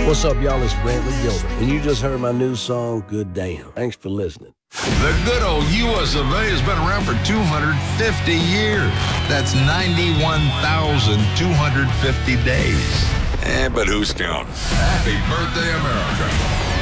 What's up, y'all? It's Brantley Gilbert, and you just heard my new song, Good Damn. Thanks for listening. The good old U.S. of A. has been around for 250 years. That's 91,250 days. But who's counting? Happy birthday, America.